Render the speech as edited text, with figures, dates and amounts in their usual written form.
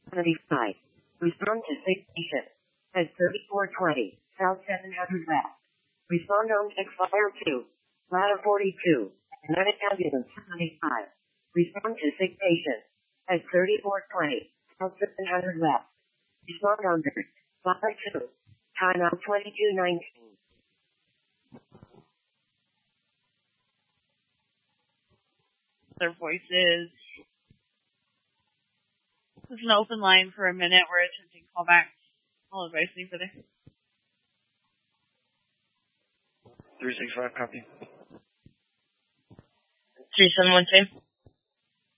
75. Respond to station at 3420 South 700 West. Respond on X-Fire 2. Ladder 42. United Ambulance 75. Respond to station at 3420 South 700 West. Respond on Fire 2. Time out 2219. Their voices. This is an open line for a minute. We're attempting callback. All advice me for this. 365 copy. 3712.